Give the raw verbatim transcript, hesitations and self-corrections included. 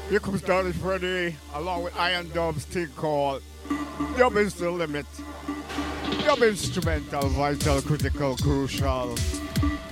Here comes Darling Freddy, along with Iron Dub's thing called Dub is the Limit. Dub instrumental, vital, critical, crucial.